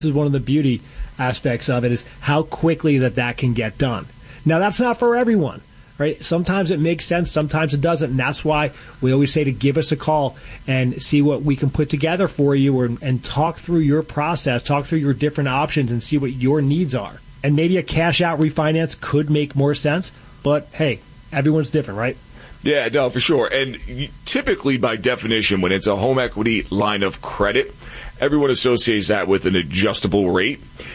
is one of the beauty aspects of it, is how quickly that can get done. Now, that's not for everyone, right? Sometimes it makes sense, sometimes it doesn't, and that's why we always say to give us a call and see what we can put together for you, and talk through your process, talk through your different options, and see what your needs are. And maybe a cash-out refinance could make more sense, but hey, everyone's different, right? Yeah, no, for sure. And typically, by definition, when it's a home equity line of credit, everyone associates that with an adjustable rate.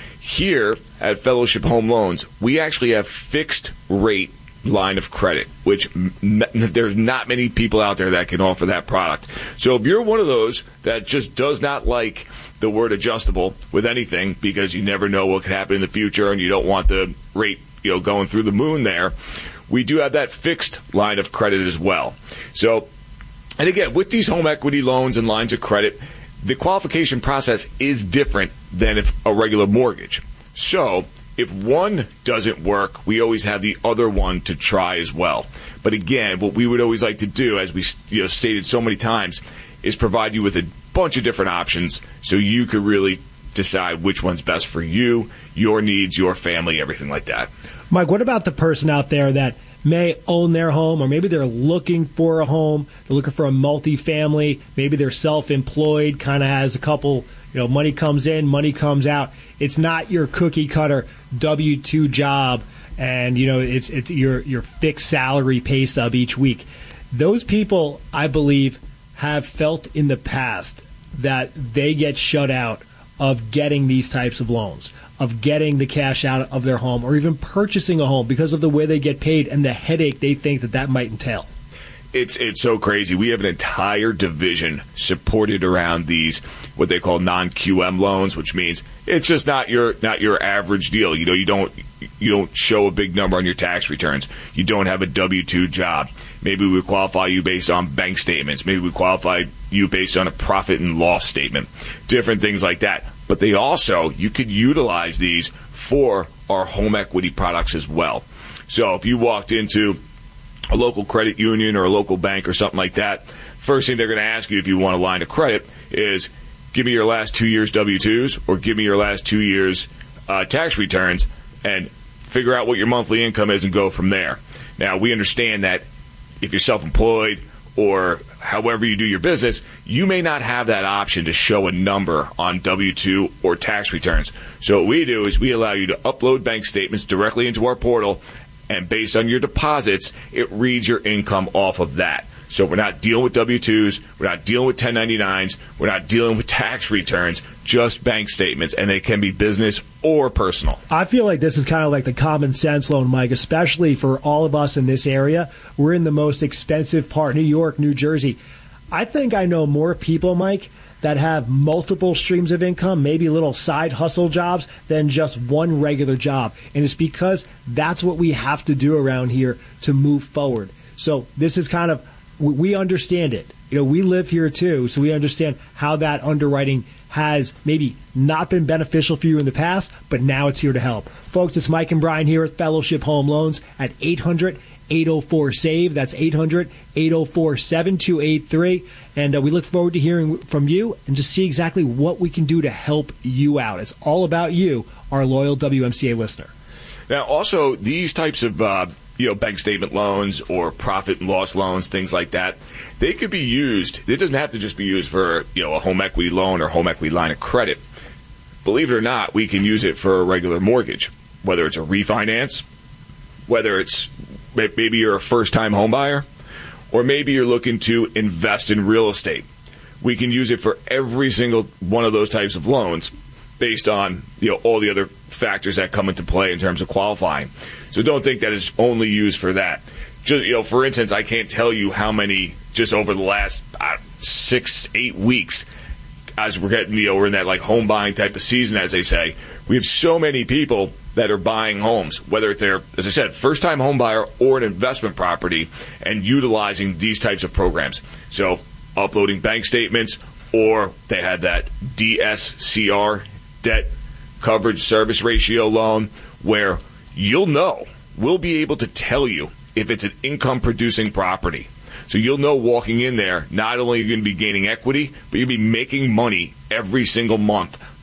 Here at Fellowship Home Loans, we actually have fixed rate line of credit, which there's not many people out there that can offer that product. So if you're one of those that just does not like the word adjustable with anything, because you never know what could happen in the future and you don't want the rate going through the moon there, we do have that fixed line of credit as well. So, and again, with these home equity loans and lines of credit, the qualification process is different than if a regular mortgage. So, if one doesn't work, we always have the other one to try as well. But again, what we would always like to do, as we stated so many times, is provide you with a bunch of different options so you could really decide which one's best for you, your needs, your family, everything like that. Mike, what about the person out there that may own their home, or maybe they're looking for a home, they're looking for a multifamily, maybe they're self-employed, kind of has a couple, money comes in, money comes out. It's not your cookie cutter W-2 job, and it's your fixed salary pay stub each week. Those people, I believe, have felt in the past that they get shut out of getting these types of loans, of getting the cash out of their home, or even purchasing a home because of the way they get paid and the headache they think that might entail. It's so crazy. We have an entire division supported around these, what they call non-QM loans, which means it's just not your average deal. You don't show a big number on your tax returns. You don't have a W-2 job. Maybe we qualify you based on bank statements. Maybe we qualify you based on a profit and loss statement. Different things like that. But you could utilize these for our home equity products as well. So if you walked into a local credit union or a local bank or something like that, first thing they're going to ask you if you want a line of credit is, give me your last 2 years W-2s, or give me your last 2 years tax returns, and figure out what your monthly income is and go from there. Now, we understand that if you're self-employed or however you do your business, you may not have that option to show a number on W-2 or tax returns. So what we do is we allow you to upload bank statements directly into our portal, and based on your deposits, it reads your income off of that. So we're not dealing with W-2s, we're not dealing with 1099s, we're not dealing with tax returns, just bank statements, and they can be business or personal. I feel like this is kind of like the common sense loan, Mike, especially for all of us in this area. We're in the most expensive part, New York, New Jersey. I think I know more people, Mike, that have multiple streams of income, maybe little side hustle jobs, than just one regular job. And it's because that's what we have to do around here to move forward. So this is kind of, we understand it. We live here too, so we understand how that underwriting has maybe not been beneficial for you in the past, but now it's here to help. Folks, it's Mike and Brian here at Fellowship Home Loans at 800-804-SAVE. That's 800-804-7283. And we look forward to hearing from you and just see exactly what we can do to help you out. It's all about you, our loyal WMCA listener. Now, also, these types of bank statement loans or profit and loss loans, things like that, they could be used. It doesn't have to just be used for a home equity loan or home equity line of credit. Believe it or not, we can use it for a regular mortgage, whether it's a refinance, whether it's maybe you're a first-time home buyer, or maybe you're looking to invest in real estate. We can use it for every single one of those types of loans based on all the other factors that come into play in terms of qualifying. So don't think that it's only used for that. Just for instance, I can't tell you how many just over the last 6-8 weeks, as we're getting we're in that like home buying type of season, as they say. We have so many people that are buying homes, whether they're, as I said, first-time home buyer or an investment property, and utilizing these types of programs. So uploading bank statements, or they had that DSCR, debt coverage service ratio loan, where we'll be able to tell you if it's an income-producing property. So you'll know walking in there, not only are you going to be gaining equity, but you'll be making money every single month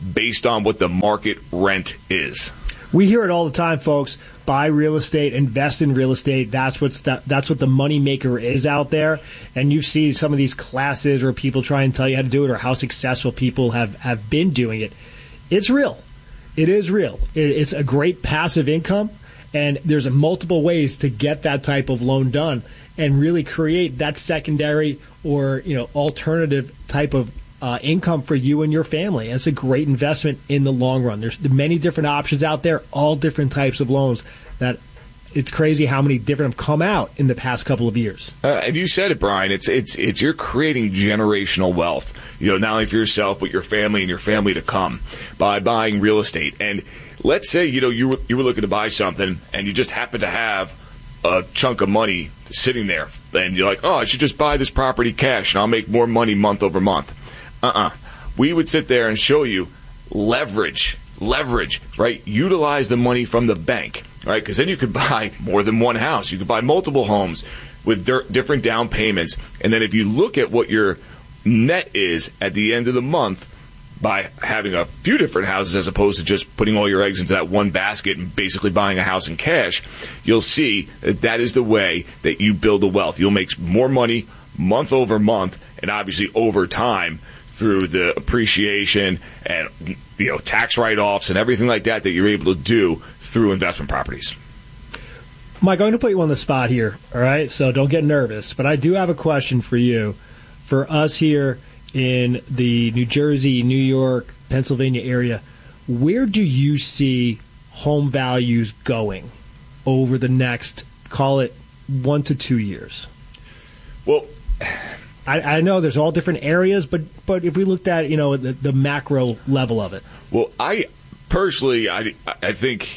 based on what the market rent is. We hear it all the time, folks. Buy real estate, invest in real estate. That's what the moneymaker is out there. And you see some of these classes where people try and tell you how to do it, or how successful people have been doing it. It's real. It is real. It's a great passive income, and there's multiple ways to get that type of loan done and really create that secondary or alternative type of income for you and your family. And it's a great investment in the long run. There's many different options out there, all different types of loans. That it's crazy how many different have come out in the past couple of years. And you said it, Brian. It's you're creating generational wealth. Not only for yourself but your family and your family to come by buying real estate. And let's say you were looking to buy something and you just happen to have a chunk of money sitting there, and you're like, oh, I should just buy this property cash and I'll make more money month over month. We would sit there and show you leverage, right? Utilize the money from the bank, right? Because then you could buy more than one house. You could buy multiple homes with different down payments. And then if you look at what your net is at the end of the month by having a few different houses as opposed to just putting all your eggs into that one basket and basically buying a house in cash, you'll see that is the way that you build the wealth. You'll make more money month over month, and obviously over time, through the appreciation and tax write-offs and everything like that you're able to do through investment properties. Mike, I'm going to put you on the spot here, all right? So don't get nervous. But I do have a question for you. For us here in the New Jersey, New York, Pennsylvania area, where do you see home values going over the next, call it, 1 to 2 years? Well, I know there's all different areas, but if we looked at the macro level of it. Well, I personally think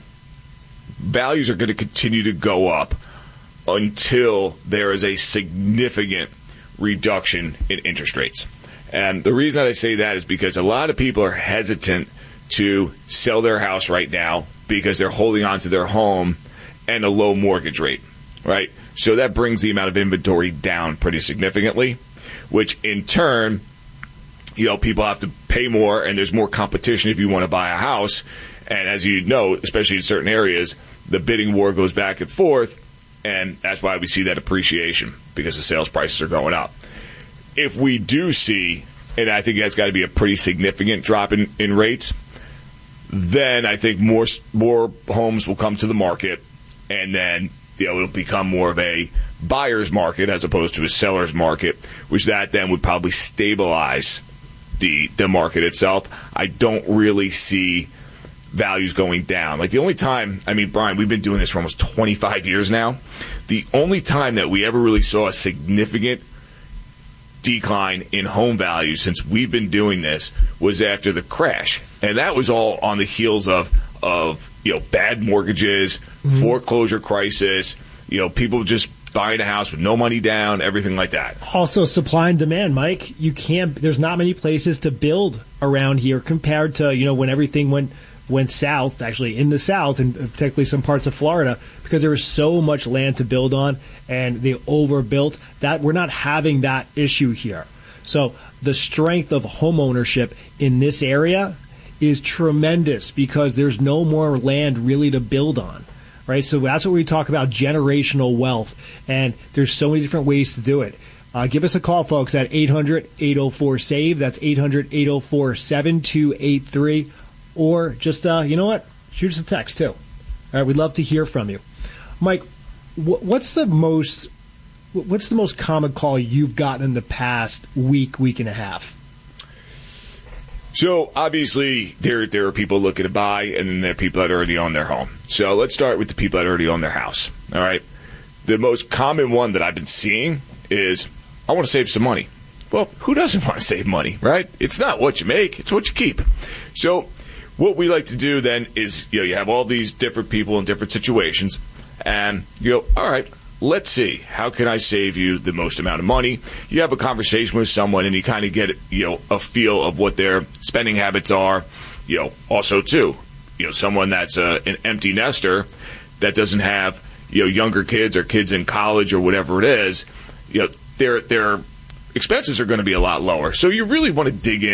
values are going to continue to go up until there is a significant reduction in interest rates. And the reason I say that is because a lot of people are hesitant to sell their house right now because they're holding on to their home and a low mortgage rate, right? So that brings the amount of inventory down pretty significantly, which in turn, people have to pay more, and there's more competition if you want to buy a house. And as you know, especially in certain areas, the bidding war goes back and forth, and that's why we see that appreciation, because the sales prices are going up. If we do see, and I think that's got to be a pretty significant drop in rates, then I think more homes will come to the market, and then it'll become more of a buyer's market as opposed to a seller's market, which that then would probably stabilize the market itself. I don't really see values going down. Like the only time, Brian, we've been doing this for almost 25 years now. The only time that we ever really saw a significant decline in home values since we've been doing this was after the crash. And that was all on the heels of bad mortgages, foreclosure crisis, people just buying a house with no money down, everything like that. Also, supply and demand, Mike. There's not many places to build around here compared to, when everything went south, actually in the south, and particularly some parts of Florida, because there was so much land to build on and they overbuilt that we're not having that issue here. So the strength of home ownership in this area is tremendous because there's no more land really to build on, right? So that's what we talk about, generational wealth, and there's so many different ways to do it. Give us a call, folks, at 800-804-SAVE. That's 800-804-7283. Or just, shoot us a text, too. All right, we'd love to hear from you. Mike, what's the most common call you've gotten in the past week and a half? So, obviously, there are people looking to buy, and then there are people that already own their home. So, let's start with the people that already own their house, all right? The most common one that I've been seeing is, I want to save some money. Well, who doesn't want to save money, right? It's not what you make, it's what you keep. So, what we like to do then is, you have all these different people in different situations, and you go, all right, let's see, how can I save you the most amount of money? You have a conversation with someone, and you kind of get, a feel of what their spending habits are. Also, too, someone that's an empty nester that doesn't have, younger kids or kids in college or whatever it is, their expenses are going to be a lot lower. So you really want to dig in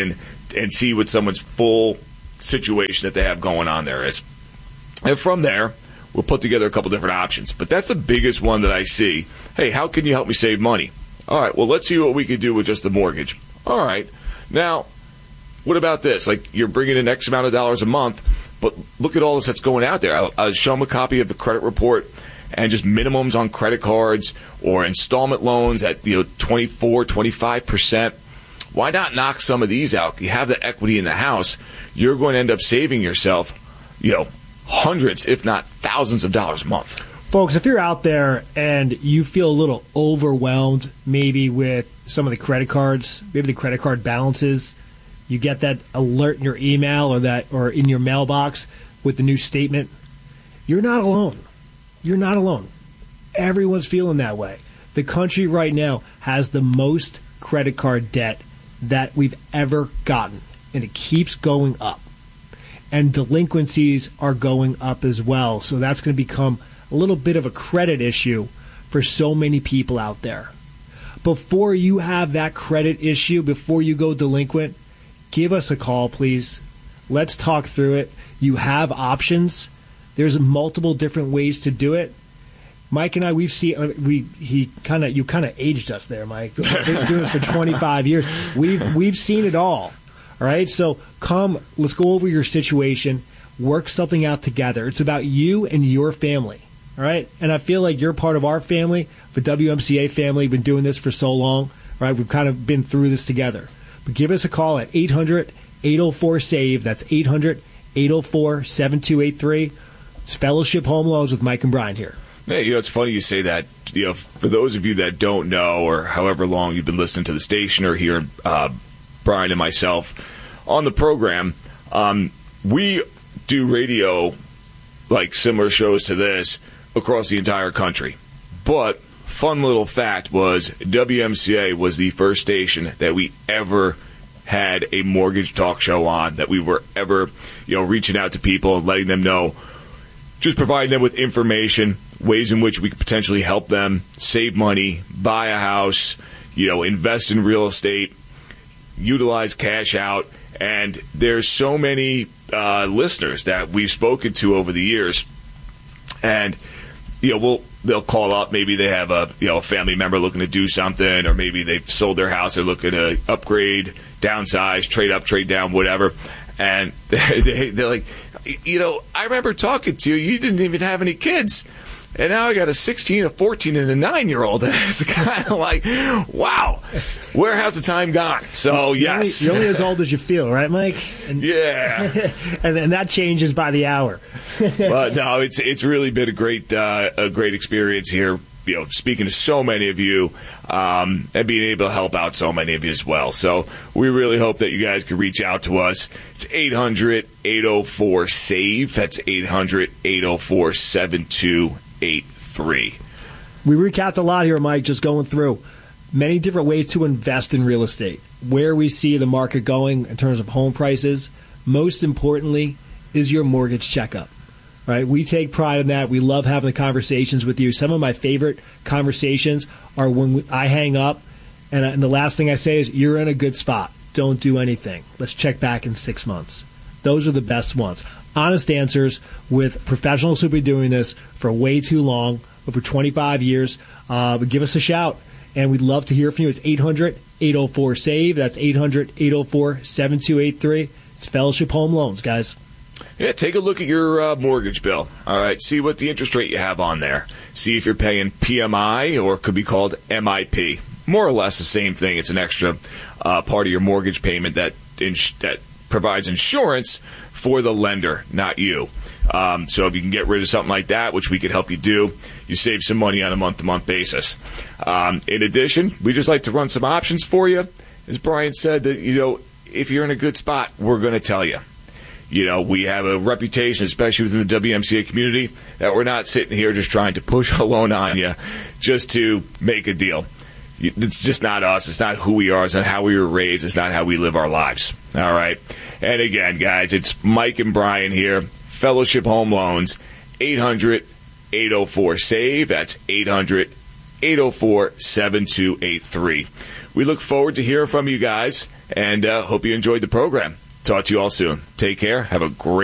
and see what someone's full situation that they have going on there is. And from there, we'll put together a couple different options. But that's the biggest one that I see. Hey, how can you help me save money? All right, well, let's see what we could do with just the mortgage. All right. Now, what about this? Like, you're bringing in X amount of dollars a month, but look at all this that's going out there. I'll show them a copy of the credit report and just minimums on credit cards or installment loans at 24, 25%. Why not knock some of these out? You have the equity in the house. You're going to end up saving yourself, hundreds, if not thousands of dollars a month. Folks, if you're out there and you feel a little overwhelmed maybe with some of the credit cards, maybe the credit card balances, you get that alert in your email or in your mailbox with the new statement, you're not alone. You're not alone. Everyone's feeling that way. The country right now has the most credit card debt that we've ever gotten, and it keeps going up. And delinquencies are going up as well, so that's going to become a little bit of a credit issue for so many people out there. Before you have that credit issue, before you go delinquent, give us a call, please. Let's talk through it. You have options. There's multiple different ways to do it. Mike and I, you kind of aged us there, Mike. We've been doing this for 25 years. We've seen it all. All right, so come, let's go over your situation, work something out together. It's about you and your family. All right, and I feel like you're part of our family, the WMCA family. Been doing this for so long. All right, we've kind of been through this together. But give us a call at 800-804-SAVE. That's 800-804-7283. It's Fellowship Home Loans with Mike and Brian here. Hey, it's funny you say that. For those of you that don't know, or however long you've been listening to the station or hearing Brian and myself on the program, we do radio like similar shows to this across the entire country. But fun little fact was WMCA was the first station that we ever had a mortgage talk show on, that we were ever, reaching out to people and letting them know, just providing them with information, ways in which we could potentially help them save money, buy a house, invest in real estate, utilize cash out. And there's so many listeners that we've spoken to over the years, and they'll call up. Maybe they have a family member looking to do something, or maybe they've sold their house. They're looking to upgrade, downsize, trade up, trade down, whatever. And they're like, I remember talking to you. You didn't even have any kids. And now I got a 16, a 14, and a 9-year-old. It's kind of like, wow, where has the time gone? So, yes. You're only as old as you feel, right, Mike? And, yeah. and that changes by the hour. But no, it's really been a great experience here, speaking to so many of you and being able to help out so many of you as well. So we really hope that you guys can reach out to us. It's 800-804-SAVE. That's 800-804-7283. We recapped a lot here, Mike, just going through many different ways to invest in real estate, where we see the market going in terms of home prices. Most importantly is your mortgage checkup, right? We take pride in that. We love having the conversations with you. Some of my favorite conversations are when I hang up and the last thing I say is, you're in a good spot. Don't do anything. Let's check back in 6 months. Those are the best ones. Honest answers with professionals who've been doing this for way too long, over 25 years. But give us a shout, and we'd love to hear from you. It's 800-804-SAVE. That's 800-804-7283. It's Fellowship Home Loans, guys. Yeah, take a look at your mortgage bill. All right, see what the interest rate you have on there. See if you're paying PMI, or it could be called MIP. More or less the same thing. It's an extra part of your mortgage payment that provides insurance for the lender, not you. So if you can get rid of something like that, which we could help you do, you save some money on a month-to-month basis. In addition, we just like to run some options for you. As Brian said, that if you're in a good spot, we're going to tell you. We have a reputation, especially within the WMCA community, that we're not sitting here just trying to push a loan on you just to make a deal. It's just not us. It's not who we are. It's not how we were raised. It's not how we live our lives. All right. And again, guys, it's Mike and Brian here. Fellowship Home Loans, 800-804-SAVE. That's 804-7283. We look forward to hearing from you guys, and hope you enjoyed the program. Talk to you all soon. Take care. Have a great